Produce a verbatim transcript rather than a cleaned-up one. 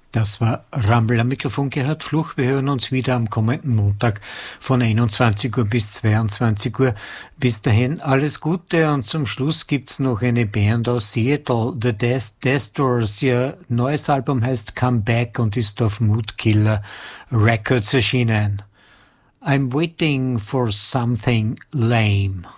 Das war Rumble am Mikrofon, Gerhard Fluch. Wir hören uns wieder am kommenden Montag von einundzwanzig Uhr bis zweiundzwanzig Uhr. Bis dahin alles Gute und zum Schluss gibt's noch eine Band aus Seattle, The Death, Death Doors. Ihr neues Album heißt Come Back und ist auf Moodkiller Records erschienen. I'm waiting for something lame.